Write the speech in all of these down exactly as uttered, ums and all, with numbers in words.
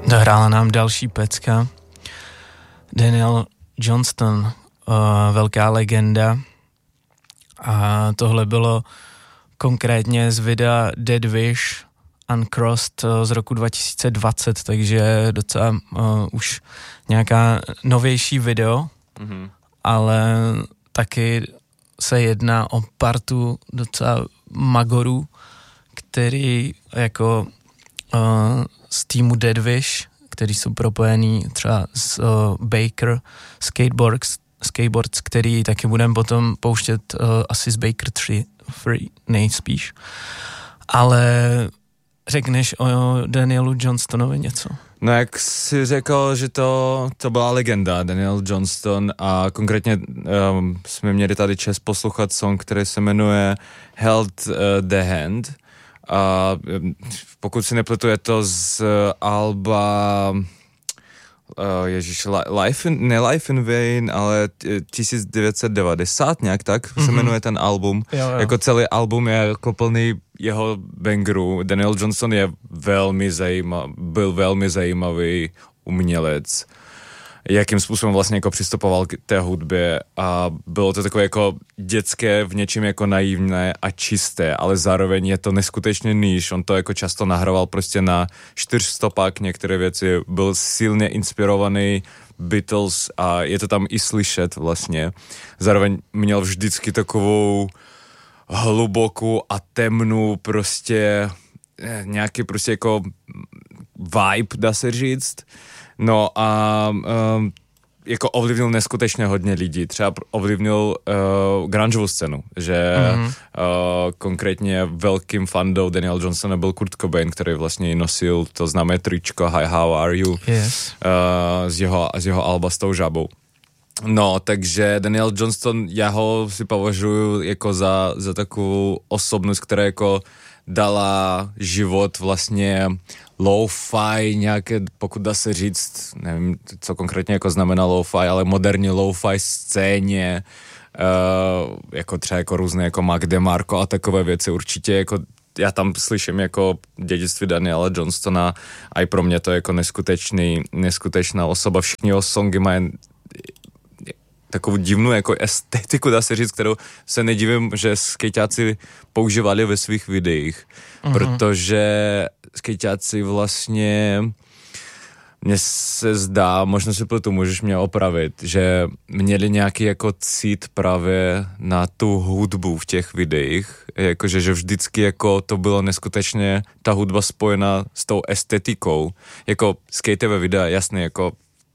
Dohrála nám další pecka. Daniel Johnston, uh, velká legenda. A tohle bylo konkrétně z videa Dead Wish Uncrossed z roku dva tisíce dvacet, takže docela uh, už nějaká novější video, mm-hmm. ale taky se jedná o partu docela magorů, který jako uh, z týmu Dead Wish, který jsou propojený třeba s uh, Baker Skateboards, Skateboards, který taky budeme potom pouštět uh, asi z Baker tři, Free nejspíš. Ale řekneš o Danielu Johnstonovi něco? No jak jsi řekl, že to, to byla legenda, Daniel Johnston, a konkrétně um, jsme měli tady čas poslouchat song, který se jmenuje Held uh, the Hand. A um, pokud si nepletu, je to z uh, alba uh, ježiš, Life in, ne Life in Vain, ale tisíc devět set devadesát, nějak tak mm-hmm. se jmenuje ten album. Jo, jo. Jako celý album je jako plný jeho bangerů. Daniel Johnston je velmi zajímavý, byl velmi zajímavý umělec. Jakým způsobem vlastně jako přistupoval k té hudbě a bylo to takové jako dětské, v něčem jako naivné a čisté, ale zároveň je to neskutečně níž. On to jako často nahrával prostě na čtyřstopák některé věci, byl silně inspirovaný Beatles a je to tam i slyšet vlastně. Zároveň měl vždycky takovou hlubokou a temnou prostě nějaký prostě jako vibe, dá se říct. No a um, jako ovlivnil neskutečně hodně lidí. Třeba ovlivnil uh, grungeovou scénu, že mm-hmm. uh, konkrétně velkým fandou Daniela Johnsona byl Kurt Cobain, který vlastně nosil to známé tričko Hi, how are you? Yes. Uh, z, jeho, z jeho alba s tou žabou. No, takže Daniel Johnston, já ho si považuji jako za, za takovou osobnost, která jako dala život vlastně lo-fi nějaké, pokud dá se říct, nevím, co konkrétně jako znamená lo-fi, ale moderní lo-fi scéně, uh, jako třeba jako různé jako Mac DeMarco a takové věci, určitě jako já tam slyším jako dědictví Daniela Johnstona a i pro mě to je jako neskutečný, neskutečná osoba. Všichni jeho songy mají takovou divnou jako estetiku, dá se říct, kterou se nedivím, že skejťáci používali ve svých videích, uh-huh. protože skejťáci vlastně mně se zdá, možná si pletu, můžeš mě opravit, že měli nějaký jako cít právě na tu hudbu v těch videích, jakože že vždycky jako to bylo neskutečně ta hudba spojená s tou estetikou, jako skateové videa, jasně, jako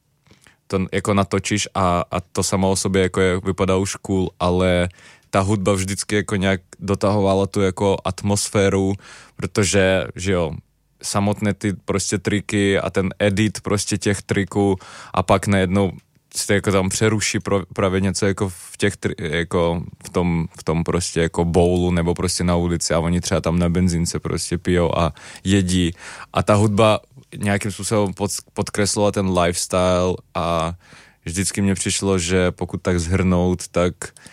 to jako natočíš a, a to samo o sobě jako je, vypadá už cool, ale ta hudba vždycky jako nějak dotahovala tu jako atmosféru, protože, že jo, samotné ty prostě triky a ten edit prostě těch triků a pak najednou se jako tam přeruší pro, právě něco jako v těch, jako v tom, v tom prostě jako bowlu nebo prostě na ulici a oni třeba tam na benzínce prostě pijou a jedí a ta hudba nějakým způsobem pod, podkreslila ten lifestyle a vždycky mně přišlo, že pokud tak zhrnout, tak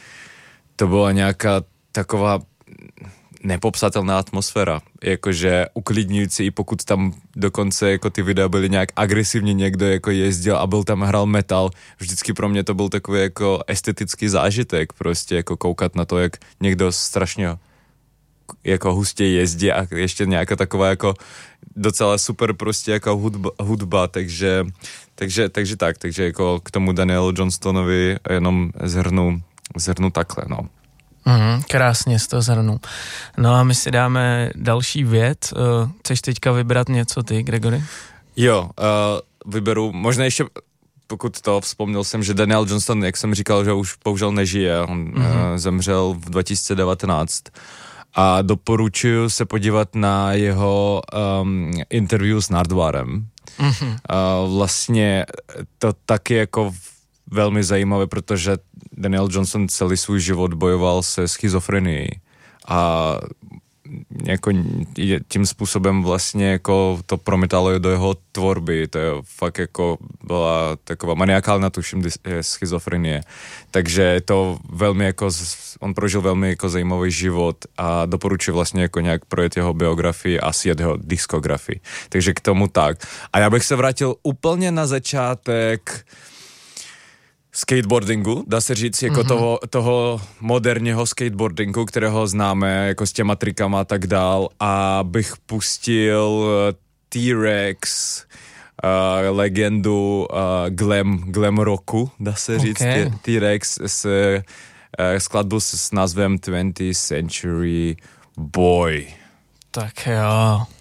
to byla nějaká taková nepopsatelná atmosféra, jakože uklidňující, i pokud tam dokonce jako ty videa byly nějak agresivně někdo jako jezdil a byl tam hrál metal, vždycky pro mě to byl takový jako estetický zážitek, prostě jako koukat na to, jak někdo strašně jako hustě jezdí a ještě nějaká taková jako docela super prostě jako hudba, hudba takže, takže, takže tak, takže jako k tomu Danielu Johnstonovi jenom zhrnu, zhrnu takhle, no. Mm, krásně jsi to zhrnul. No a my si dáme další věc. Uh, chceš teďka vybrat něco ty, Gregory? Jo, uh, vyberu, možná ještě, pokud to vzpomněl jsem, že Daniel Johnston, jak jsem říkal, že už bohužel nežije, on mm-hmm. uh, zemřel v dva tisíce devatenáct a doporučuji se podívat na jeho um, interview s Nardwarem. Mm-hmm. Uh, vlastně to taky jako velmi zajímavé, protože Daniel Johnston celý svůj život bojoval se schizofrenií a jako tím způsobem vlastně jako to promítalo do jeho tvorby, to je fakt jako byla taková maniakálna, tuším, schizofrenie. Takže to velmi jako, on prožil velmi jako zajímavý život a doporučuji vlastně jako nějak projet jeho biografii a sjet jeho diskografii. Takže k tomu tak. A já bych se vrátil úplně na začátek skateboardingu, dá se říct, jako mm-hmm. toho, toho moderního skateboardingu, kterého známe, jako s těma trikama a tak dál, a bych pustil T-Rex, uh, legendu uh, glam, glam rocku, dá se říct, okay. T-Rex s uh, skladbu s, s názvem twentieth Century Boy. Tak jo.